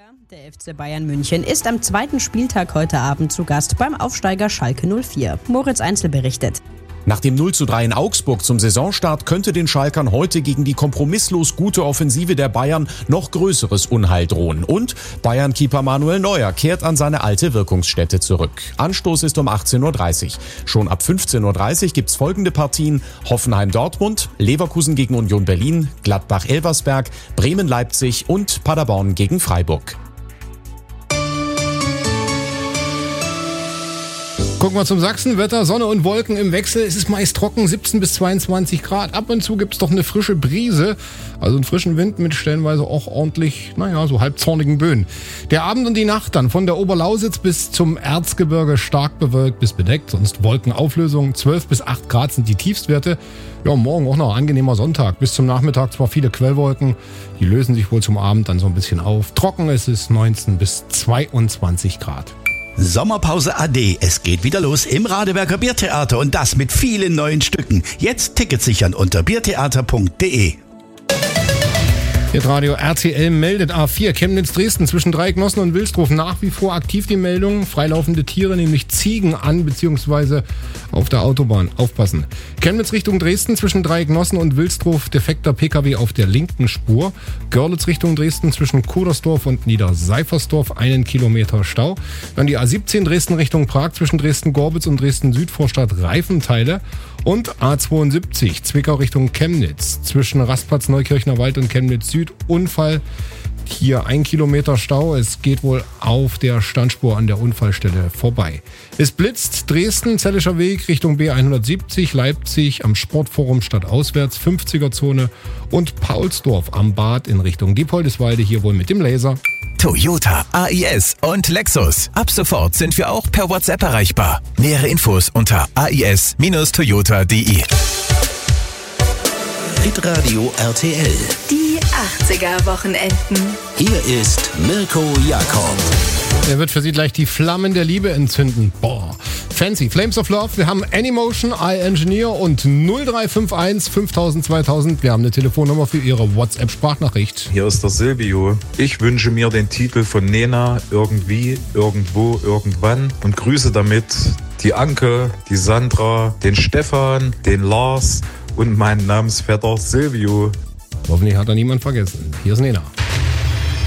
Der FC Bayern München ist am zweiten Spieltag heute Abend zu Gast beim Aufsteiger Schalke 04. Moritz Einzel berichtet. Nach dem 0:3 in Augsburg zum Saisonstart könnte den Schalkern heute gegen die kompromisslos gute Offensive der Bayern noch größeres Unheil drohen. Und Bayern-Keeper Manuel Neuer kehrt an seine alte Wirkungsstätte zurück. Anstoß ist um 18:30 Uhr. Schon ab 15:30 Uhr gibt's folgende Partien: Hoffenheim-Dortmund, Leverkusen gegen Union Berlin, Gladbach-Elversberg, Bremen-Leipzig und Paderborn gegen Freiburg. Gucken wir zum Sachsenwetter. Sonne und Wolken im Wechsel. Es ist meist trocken, 17 bis 22 Grad. Ab und zu gibt's doch eine frische Brise. Also einen frischen Wind mit stellenweise auch ordentlich, so halbzornigen Böen. Der Abend und die Nacht dann von der Oberlausitz bis zum Erzgebirge stark bewölkt bis bedeckt. Sonst Wolkenauflösung. 12 bis 8 Grad sind die Tiefstwerte. Ja, morgen auch noch ein angenehmer Sonntag. Bis zum Nachmittag zwar viele Quellwolken. Die lösen sich wohl zum Abend dann so ein bisschen auf. Trocken ist es 19 bis 22 Grad. Sommerpause AD. Es geht wieder los im Radeberger Biertheater und das mit vielen neuen Stücken. Jetzt Tickets sichern unter biertheater.de. Radio RTL meldet A4 Chemnitz-Dresden zwischen Dreiecknossen und Wilsdruf nach wie vor aktiv die Meldung. Freilaufende Tiere, nämlich Ziegen an bzw. auf der Autobahn. Aufpassen. Chemnitz Richtung Dresden zwischen Dreiecknossen und Wilsdruf defekter PKW auf der linken Spur. Görlitz Richtung Dresden zwischen Kudersdorf und Niederseifersdorf 1 Kilometer Stau. Dann die A17 Dresden Richtung Prag zwischen Dresden-Gorbitz und Dresden-Süd Vorstadt Reifenteile. Und A72 Zwickau Richtung Chemnitz zwischen Rastplatz Neukirchner Wald und Chemnitz Süd. Unfall, hier 1 Kilometer Stau. Es geht wohl auf der Standspur an der Unfallstelle vorbei. Es blitzt Dresden, Zellischer Weg Richtung B170, Leipzig am Sportforum stadtauswärts, 50er-Zone und Paulsdorf am Bad in Richtung Diepoldeswalde, hier wohl mit dem Laser. Toyota, AIS und Lexus. Ab sofort sind wir auch per WhatsApp erreichbar. Nähere Infos unter ais-toyota.de. Hitradio RTL. Die 80er-Wochenenden. Hier ist Mirko Jakob. Er wird für Sie gleich die Flammen der Liebe entzünden. Boah. Fancy. Flames of Love. Wir haben Anymotion, iEngineer und 0351 5000 2000. Wir haben eine Telefonnummer für Ihre WhatsApp-Sprachnachricht. Hier ist der Silvio. Ich wünsche mir den Titel von Nena, Irgendwie, Irgendwo, Irgendwann und grüße damit die Anke, die Sandra, den Stefan, den Lars und meinen Namensvetter Silvio. Hoffentlich hat er niemand vergessen. Hier ist Nena.